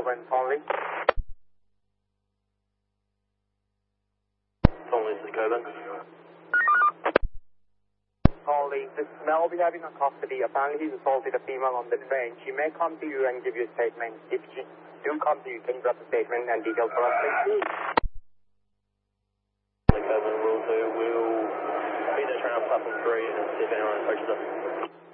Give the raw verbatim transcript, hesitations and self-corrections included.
Melbourne, Tonley. Tonley, this is Coburn. Tonley, this Mel will be having a custody. Apparently he's assaulted a female on the train. She may come to you and give you a statement. If she do come to you, can you drop a statement and details for us, please? Coburn, will do. We'll be there around platform three and see if anyone approaches us.